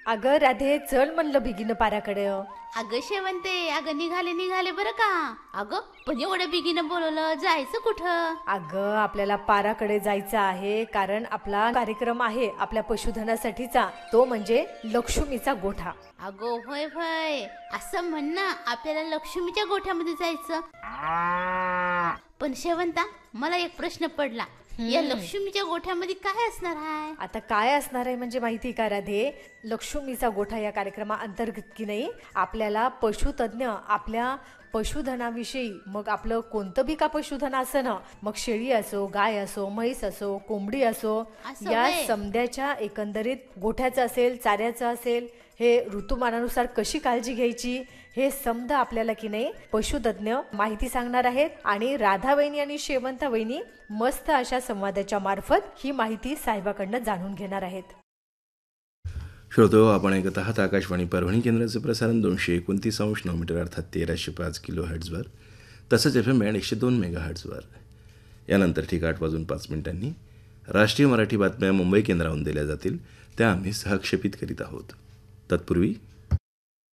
अगं राधे, चल म्हणलं बिगीनं पाराकडे. अगं शेवंते, अगं निघाले बरं का. अगं पण एवढं बिगीनं बोलवलं, जायचं कुठं? अगं आपल्याला पाराकडे जायचं आहे, कारण आपला कार्यक्रम आहे आपल्या पशुधनासाठीचा, तो म्हणजे लक्ष्मीचा गोठा. अगो होय होय, असं म्हण ना, आपल्याला लक्ष्मीच्या गोठ्यामध्ये जायचं. पण शेवंता, मला एक प्रश्न पडला, या लक्ष्मीच्या गोठ्यामध्ये काय असणार आहे? आता काय असणार आहे म्हणजे माहिती का राधे, लक्ष्मीचा गोठा या कार्यक्रमाअंतर्गत की नाही आपल्याला पशुतज्ञ आपल्या पशुधनाविषयी, मग आपलं कोणतं बी का पशुधन असं ना, मग शेळी असो, गाय असो, म्हैस असो, कोंबडी असो, असं या होय. समद्याच्या एकंदरीत गोठ्याचं असेल, चाऱ्याचं असेल, हे ऋतुमानानुसार कशी काळजी घ्यायची, हे समद आपल्याला की नाही पशुतज्ञ माहिती सांगणार आहेत. आणि राधा वहिनी आणि शेवंता वहिनी मस्त अशा संवादाच्या मार्फत ही माहिती साहेबाकडनं जाणून घेणार आहेत. श्रोतो, आपण ऐकत आहात आकाशवाणी परभणी केंद्राचं प्रसारण 229 मीटर अर्थात 1305 किलो हर्ट्झवर, तसंच FM बँड 102 मेगा हर्ट्झवर. यानंतर ठीक 8:05 राष्ट्रीय मराठी बातम्या मुंबई केंद्रावरून दिल्या जातील, त्या आम्ही सहक्षेपित करीत आहोत. तत्पूर्वी